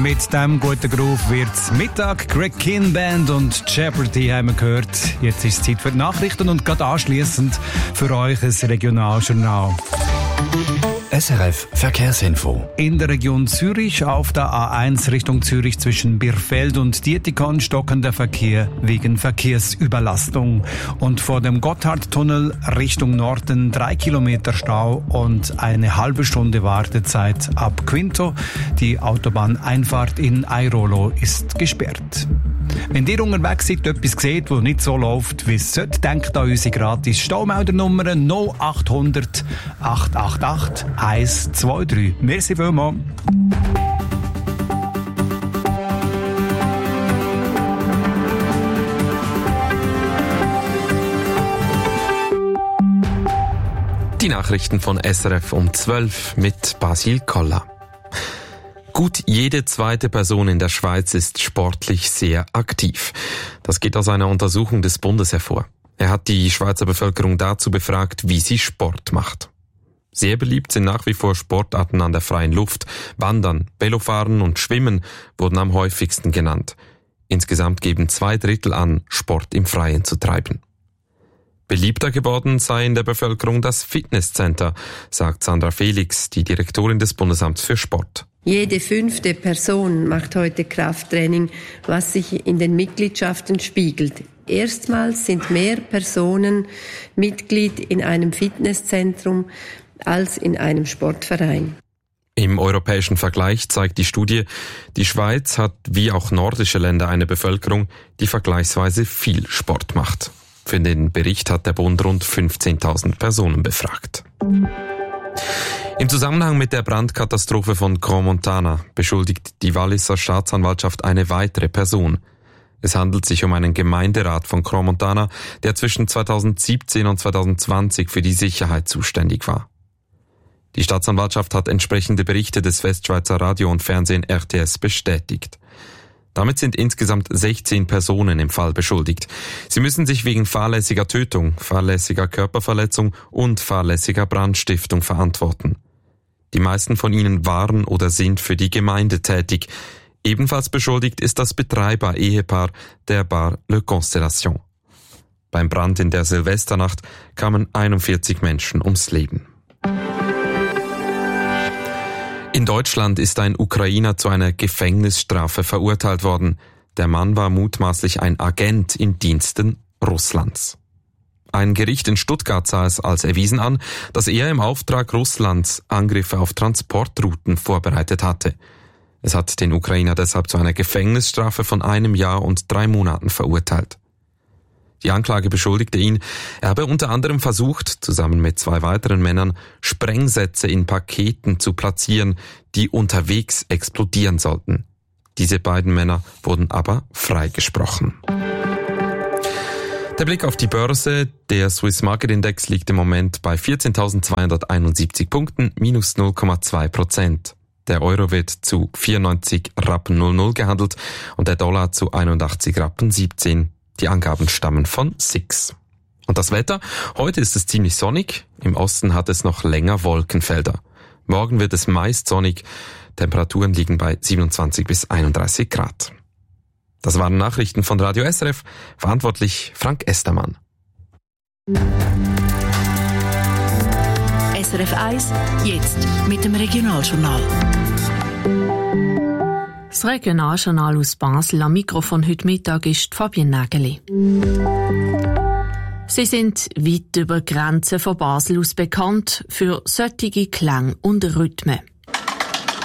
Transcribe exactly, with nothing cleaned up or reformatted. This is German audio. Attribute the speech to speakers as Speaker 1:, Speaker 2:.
Speaker 1: Mit dem guten Groove wird's Mittag. Greg Kihn Band und Jeopardy haben wir gehört. Jetzt ist es Zeit für die Nachrichten und gerade anschliessend für euch ein Regionaljournal.
Speaker 2: S R F Verkehrsinfo.
Speaker 1: In der Region Zürich auf der A eins Richtung Zürich zwischen Birfeld und Dietikon stockender Verkehr wegen Verkehrsüberlastung. Und vor dem Gotthardtunnel Richtung Norden drei Kilometer Stau und eine halbe Stunde Wartezeit ab Quinto. Die Autobahneinfahrt in Airolo ist gesperrt. Wenn ihr unterwegs seid, etwas seht, das nicht so läuft, wie es sollte, denkt an unsere gratis Staumeldernummer null acht hundert acht acht acht eins zwei drei. Merci vielmals.
Speaker 3: Die Nachrichten von S R F um zwölf mit Basil Koller. Gut jede zweite Person in der Schweiz ist sportlich sehr aktiv. Das geht aus einer Untersuchung des Bundes hervor. Er hat die Schweizer Bevölkerung dazu befragt, wie sie Sport macht. Sehr beliebt sind nach wie vor Sportarten an der freien Luft. Wandern, Velofahren und Schwimmen wurden am häufigsten genannt. Insgesamt geben zwei Drittel an, Sport im Freien zu treiben. Beliebter geworden sei in der Bevölkerung das Fitnesscenter, sagt Sandra Felix, die Direktorin des Bundesamts für Sport.
Speaker 4: Jede fünfte Person macht heute Krafttraining, was sich in den Mitgliedschaften spiegelt. Erstmals sind mehr Personen Mitglied in einem Fitnesszentrum als in einem Sportverein.
Speaker 3: Im europäischen Vergleich zeigt die Studie, die Schweiz hat wie auch nordische Länder eine Bevölkerung, die vergleichsweise viel Sport macht. Für den Bericht hat der Bund rund fünfzehntausend Personen befragt. Im Zusammenhang mit der Brandkatastrophe von Crans-Montana beschuldigt die Walliser Staatsanwaltschaft eine weitere Person. Es handelt sich um einen Gemeinderat von Crans-Montana, der zwischen zweitausendsiebzehn und zweitausendzwanzig für die Sicherheit zuständig war. Die Staatsanwaltschaft hat entsprechende Berichte des Westschweizer Radio und Fernsehen R T S bestätigt. Damit sind insgesamt sechzehn Personen im Fall beschuldigt. Sie müssen sich wegen fahrlässiger Tötung, fahrlässiger Körperverletzung und fahrlässiger Brandstiftung verantworten. Die meisten von ihnen waren oder sind für die Gemeinde tätig. Ebenfalls beschuldigt ist das Betreiber-Ehepaar der Bar Le Constellation. Beim Brand in der Silvesternacht kamen einundvierzig Menschen ums Leben. In Deutschland ist ein Ukrainer zu einer Gefängnisstrafe verurteilt worden. Der Mann war mutmaßlich ein Agent in Diensten Russlands. Ein Gericht in Stuttgart sah es als erwiesen an, dass er im Auftrag Russlands Angriffe auf Transportrouten vorbereitet hatte. Es hat den Ukrainer deshalb zu einer Gefängnisstrafe von einem Jahr und drei Monaten verurteilt. Die Anklage beschuldigte ihn, er habe unter anderem versucht, zusammen mit zwei weiteren Männern, Sprengsätze in Paketen zu platzieren, die unterwegs explodieren sollten. Diese beiden Männer wurden aber freigesprochen. Der Blick auf die Börse. Der Swiss Market Index liegt im Moment bei vierzehntausendzweihunderteinundsiebzig Punkten, minus null Komma zwei Prozent. Der Euro wird zu vierundneunzig Rappen null null gehandelt und der Dollar zu einundachtzig Rappen siebzehn. Die Angaben stammen von S I X. Und das Wetter? Heute ist es ziemlich sonnig. Im Osten hat es noch länger Wolkenfelder. Morgen wird es meist sonnig. Temperaturen liegen bei siebenundzwanzig bis einunddreißig Grad. Das waren Nachrichten von Radio S R F. Verantwortlich Frank Estermann.
Speaker 5: S R F eins, jetzt mit dem Regionaljournal. Das Regionaljournal aus Basel. Am Mikrofon heute Mittag ist Fabienne Nägeli. Sie sind weit über die Grenzen von Basel aus bekannt für solche Klänge und Rhythmen.